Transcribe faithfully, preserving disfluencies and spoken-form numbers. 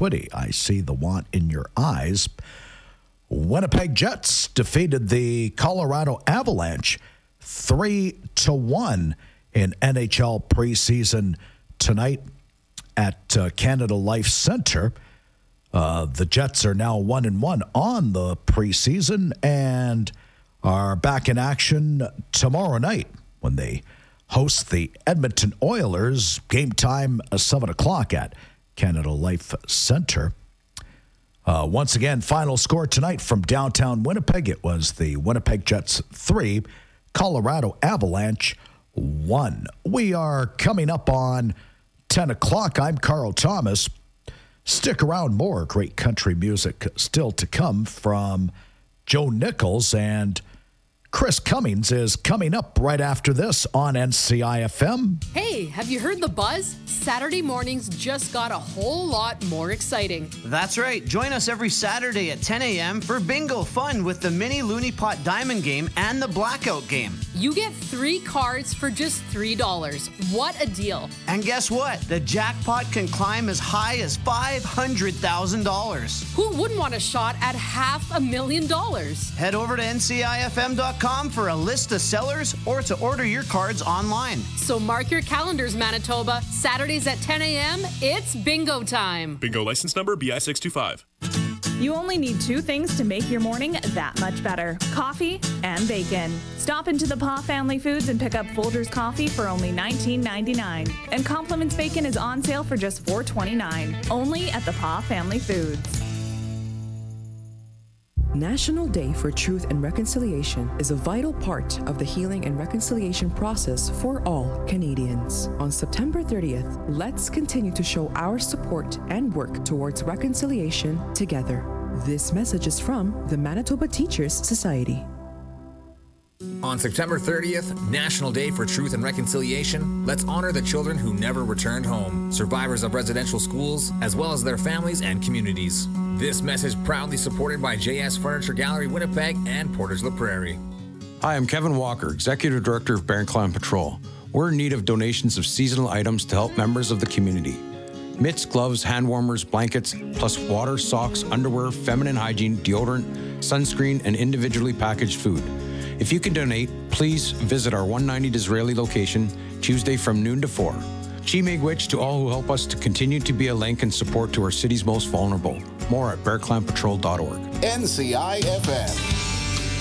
Twitty. I see the want in your eyes. Winnipeg Jets defeated the Colorado Avalanche three to one in N H L preseason tonight at uh, Canada Life Center. Uh, the Jets are now one and one on the preseason and are back in action tomorrow night when they host the Edmonton Oilers. Game time uh, seven o'clock at Canada Life Center. Uh, once again, final score tonight from downtown Winnipeg. It was the Winnipeg Jets three, Colorado Avalanche one. We are coming up on ten o'clock. I'm Carl Thomas. Stick around, more great country music still to come from Joe Nichols, and Chris Cummings is coming up right after this on N C I F M. Hey, have you heard the buzz? Saturday mornings just got a whole lot more exciting. That's right. Join us every Saturday at ten a.m. for bingo fun with the mini Looney Pot Diamond game and the Blackout game. You get three cards for just three dollars. What a deal. And guess what? The jackpot can climb as high as five hundred thousand dollars. Who wouldn't want a shot at half a million dollars? Head over to N C I F M dot com for a list of sellers or to order your cards online. So mark your calendars, Manitoba. Saturdays at ten a.m., it's bingo time. Bingo license number B I six two five. You only need two things to make your morning that much better: coffee and bacon. Stop into the Pa Family Foods and pick up Folgers coffee for only nineteen ninety-nine. And Compliments bacon is on sale for just four twenty-nine. Only at the Pa Family Foods. National Day for Truth and Reconciliation is a vital part of the healing and reconciliation process for all Canadians. On September thirtieth, let's continue to show our support and work towards reconciliation together. This message is from the Manitoba Teachers Society. On September thirtieth, National Day for Truth and Reconciliation, let's honor the children who never returned home, survivors of residential schools, as well as their families and communities. This message proudly supported by J S Furniture Gallery Winnipeg and Portage La Prairie. Hi, I'm Kevin Walker, Executive Director of Bear Clan Patrol. We're in need of donations of seasonal items to help members of the community. Mitts, gloves, hand warmers, blankets, plus water, socks, underwear, feminine hygiene, deodorant, sunscreen, and individually packaged food. If you can donate, please visit our one ninety Disraeli location Tuesday from noon to four. Chi Miigwech to all who help us to continue to be a link and support to our city's most vulnerable. More at bear clan patrol dot org. N C I F M.